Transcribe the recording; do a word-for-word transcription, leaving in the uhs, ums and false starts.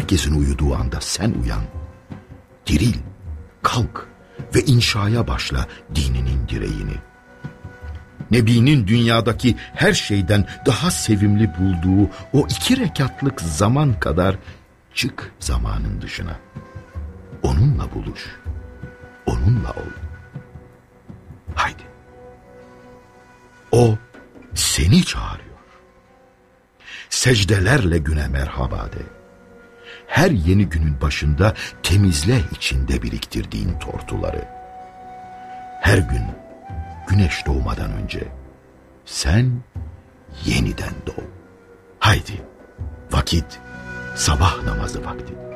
herkesin uyuduğu anda sen uyan. Diril, kalk ve inşaya başla dininin direğini. Nebinin dünyadaki her şeyden daha sevimli bulduğu o iki rekatlık zaman kadar çık zamanın dışına. Onunla buluş, onunla ol. Haydi. O seni çağırıyor. Secdelerle güne merhaba de. Her yeni günün başında temizle içinde biriktirdiğin tortuları. Her gün güneş doğmadan önce sen yeniden doğ. Haydi, vakit sabah namazı vakti.